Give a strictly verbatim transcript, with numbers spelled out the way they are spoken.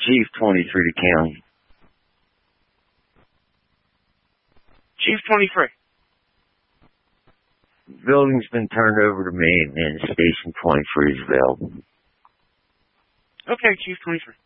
Chief twenty-three to county. Chief twenty-three. Building's been turned over to me, and Station twenty-three is available. Okay, Chief twenty-three.